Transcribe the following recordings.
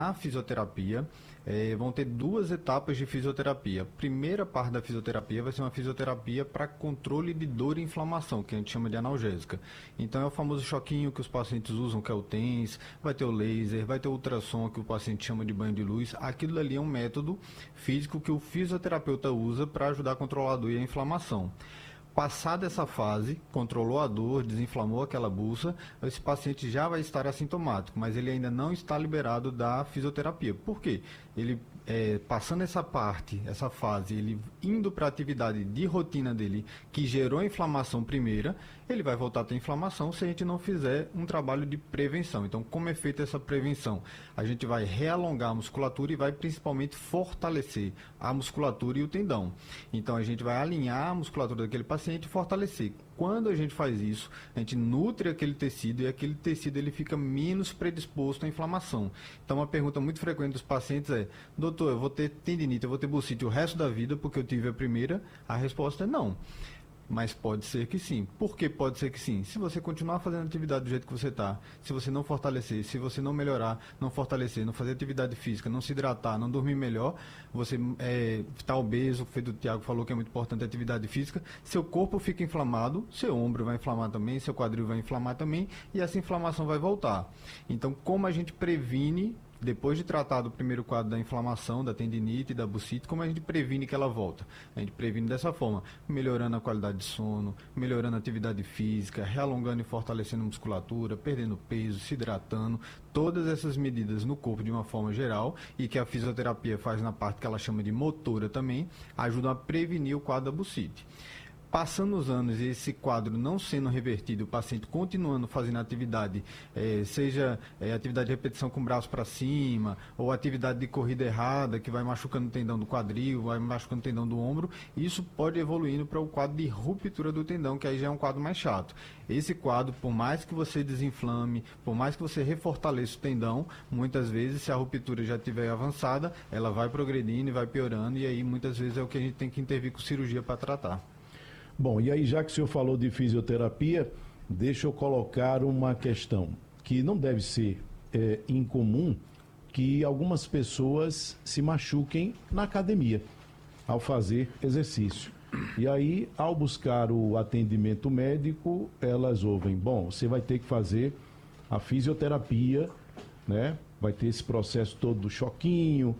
Na fisioterapia, vão ter duas etapas de fisioterapia. A primeira parte da fisioterapia vai ser uma fisioterapia para controle de dor e inflamação, que a gente chama de analgésica. Então é o famoso choquinho que os pacientes usam, que é o TENS, vai ter o laser, vai ter o ultrassom, que o paciente chama de banho de luz. Aquilo ali é um método físico que o fisioterapeuta usa para ajudar a controlar a dor e a inflamação. Passada essa fase, controlou a dor, desinflamou aquela bucha, esse paciente já vai estar assintomático, mas ele ainda não está liberado da fisioterapia. Por quê? Ele, passando essa parte, essa fase, ele indo para a atividade de rotina dele, que gerou a inflamação primeira, ele vai voltar a ter inflamação se a gente não fizer um trabalho de prevenção. Então, como é feita essa prevenção? A gente vai realongar a musculatura e vai principalmente fortalecer a musculatura e o tendão. Então, a gente vai alinhar a musculatura daquele paciente e fortalecer. Quando a gente faz isso, a gente nutre aquele tecido e aquele tecido ele fica menos predisposto à inflamação. Então, uma pergunta muito frequente dos pacientes é: doutor, eu vou ter tendinite, eu vou ter bursite o resto da vida porque eu tive a primeira? A resposta é não. Mas pode ser que sim. Por que pode ser que sim? Se você continuar fazendo atividade do jeito que você está, se você não fortalecer, se você não melhorar, não fortalecer, não fazer atividade física, não se hidratar, não dormir melhor, você está obeso, o Thiago falou que é muito importante a atividade física, seu corpo fica inflamado, seu ombro vai inflamar também, seu quadril vai inflamar também, e essa inflamação vai voltar. Então, como a gente previne, depois de tratar do primeiro quadro da inflamação, da tendinite e da bursite, como a gente previne que ela volta? A gente previne dessa forma, melhorando a qualidade de sono, melhorando a atividade física, realongando e fortalecendo a musculatura, perdendo peso, se hidratando, todas essas medidas no corpo de uma forma geral, e que a fisioterapia faz na parte que ela chama de motora também, ajudam a prevenir o quadro da bursite. Passando os anos e esse quadro não sendo revertido, o paciente continuando fazendo atividade, seja atividade de repetição com o braço para cima, ou atividade de corrida errada, que vai machucando o tendão do quadril, vai machucando o tendão do ombro, isso pode evoluindo para o quadro de ruptura do tendão, que aí já é um quadro mais chato. Esse quadro, por mais que você desinflame, por mais que você refortaleça o tendão, muitas vezes, se a ruptura já estiver avançada, ela vai progredindo e vai piorando, e aí muitas vezes é o que a gente tem que intervir com cirurgia para tratar. Bom, e aí já que o senhor falou de fisioterapia, deixa eu colocar uma questão que não deve ser incomum, que algumas pessoas se machuquem na academia ao fazer exercício. E aí, ao buscar o atendimento médico, elas ouvem: bom, você vai ter que fazer a fisioterapia, né? Vai ter esse processo todo do choquinho,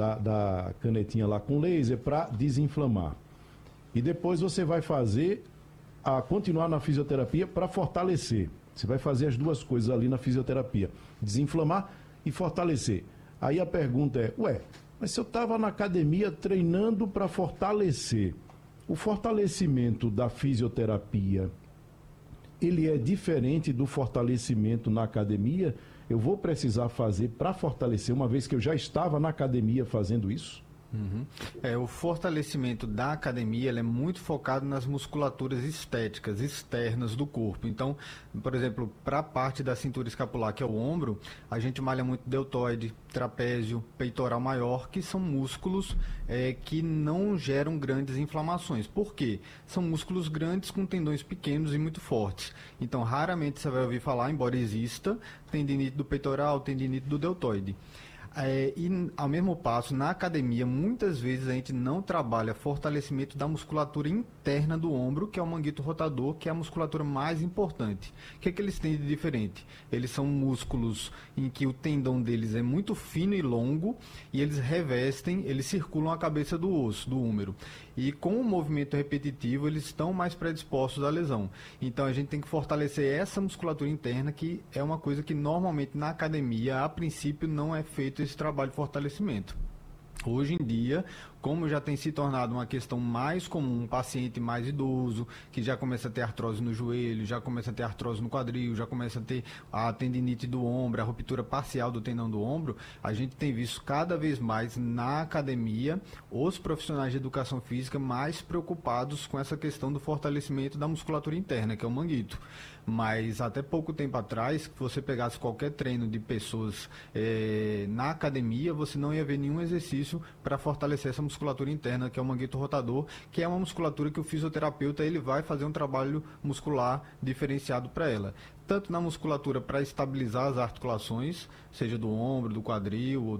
da canetinha lá com laser para desinflamar. E depois você vai continuar na fisioterapia para fortalecer. Você vai fazer as duas coisas ali na fisioterapia: desinflamar e fortalecer. Aí a pergunta é: mas se eu estava na academia treinando para fortalecer, o fortalecimento da fisioterapia, ele é diferente do fortalecimento na academia? Eu vou precisar fazer para fortalecer, uma vez que eu já estava na academia fazendo isso? Uhum. O fortalecimento da academia ele é muito focado nas musculaturas estéticas, externas do corpo. Então, por exemplo, para a parte da cintura escapular, que é o ombro, a gente malha muito deltoide, trapézio, peitoral maior, que são músculos que não geram grandes inflamações. Por quê? São músculos grandes com tendões pequenos e muito fortes. Então, raramente você vai ouvir falar, embora exista, tendinite do peitoral, tendinite do deltoide. E ao mesmo passo, na academia, muitas vezes a gente não trabalha fortalecimento da musculatura interna do ombro, que é o manguito rotador, que é a musculatura mais importante. O que é que eles têm de diferente? Eles são músculos em que o tendão deles é muito fino e longo, e eles revestem, eles circulam a cabeça do osso, do húmero. E com o movimento repetitivo, eles estão mais predispostos à lesão. Então a gente tem que fortalecer essa musculatura interna, que é uma coisa que normalmente na academia, a princípio, não é feito esse trabalho de fortalecimento. Hoje em dia, como já tem se tornado uma questão mais comum, um paciente mais idoso, que já começa a ter artrose no joelho, já começa a ter artrose no quadril, já começa a ter a tendinite do ombro, a ruptura parcial do tendão do ombro, a gente tem visto cada vez mais na academia os profissionais de educação física mais preocupados com essa questão do fortalecimento da musculatura interna, que é o manguito. Mas até pouco tempo atrás, se você pegasse qualquer treino de pessoas na academia, você não ia ver nenhum exercício exercício para fortalecer essa musculatura interna, que é o manguito rotador, que é uma musculatura que o fisioterapeuta ele vai fazer um trabalho muscular diferenciado para ela. Tanto na musculatura para estabilizar as articulações, seja do ombro, do quadril,